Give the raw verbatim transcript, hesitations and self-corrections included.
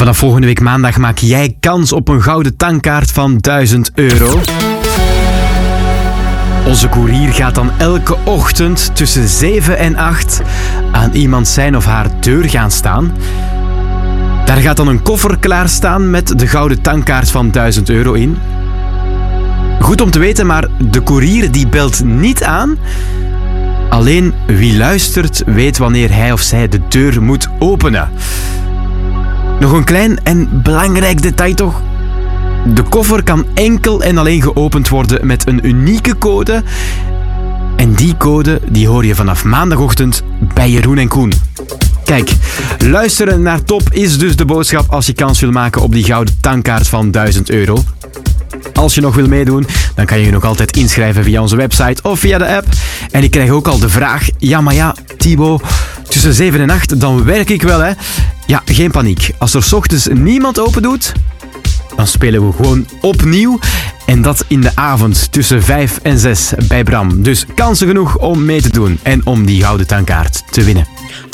Vanaf volgende week maandag maak jij kans op een gouden tankkaart van duizend euro. Onze koerier gaat dan elke ochtend tussen zeven en acht aan iemand zijn of haar deur gaan staan. Daar gaat dan een koffer klaarstaan met de gouden tankkaart van duizend euro in. Goed om te weten, maar de koerier die belt niet aan. Alleen wie luistert weet wanneer hij of zij de deur moet openen. Nog een klein en belangrijk detail toch? De koffer kan enkel en alleen geopend worden met een unieke code. En die code die hoor je vanaf maandagochtend bij Jeroen en Koen. Kijk, luisteren naar Top is dus de boodschap als je kans wil maken op die gouden tankkaart van duizend euro. Als je nog wil meedoen, dan kan je je nog altijd inschrijven via onze website of via de app. En ik krijg ook al de vraag, ja maar ja, Thibaut, tussen zeven en acht, dan werk ik wel hè. Ja, geen paniek. Als er 's ochtends niemand open doet, dan spelen we gewoon opnieuw. En dat in de avond tussen vijf en zes bij Bram. Dus kansen genoeg om mee te doen en om die gouden tankkaart te winnen.